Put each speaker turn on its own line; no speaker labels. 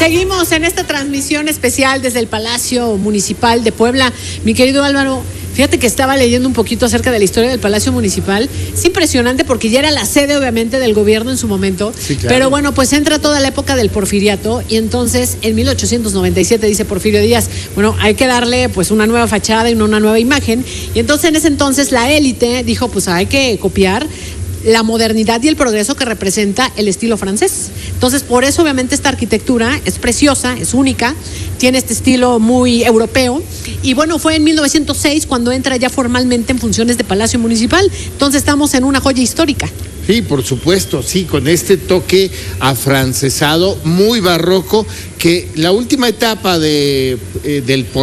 Seguimos en esta transmisión especial desde el Palacio Municipal de Puebla. Mi querido Álvaro, fíjate que estaba leyendo un poquito acerca de la historia del Palacio Municipal. Es impresionante porque ya era la sede, obviamente, del gobierno en su momento.
Sí, claro.
Pero bueno, pues entra toda la época del porfiriato y entonces en 1897 dice Porfirio Díaz, bueno, hay que darle pues una nueva fachada y una nueva imagen. Y entonces en ese entonces la élite dijo, pues hay que copiar la modernidad y el progreso que representa el estilo francés. Entonces, por eso obviamente esta arquitectura es preciosa, es única, tiene este estilo muy europeo. Y bueno, fue en 1906 cuando entra ya formalmente en funciones de Palacio Municipal. Entonces estamos en una joya histórica.
Sí, por supuesto, sí, con este toque afrancesado, muy barroco, que la última etapa del